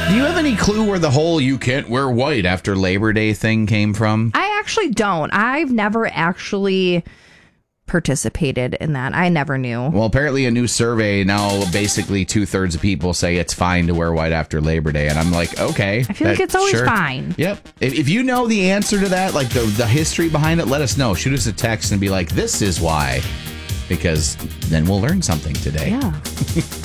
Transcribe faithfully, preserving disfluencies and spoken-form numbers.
Do you have any clue where the whole "you can't wear white after Labor Day" thing came from? I actually don't. I've never actually participated in that. I never knew. Well, apparently a new survey now, basically two thirds of people say it's fine to wear white after Labor Day. And I'm like, okay. I feel like it's always sure. fine. Yep. If, if you know the answer to that, like the, the history behind it, let us know. Shoot us a text and be like, this is why. Because then we'll learn something today. Yeah.